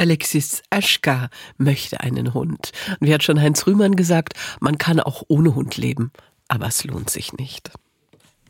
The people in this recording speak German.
Alexis Eschka möchte einen Hund. Und wie hat schon Heinz Rühmann gesagt, man kann auch ohne Hund leben, aber es lohnt sich nicht.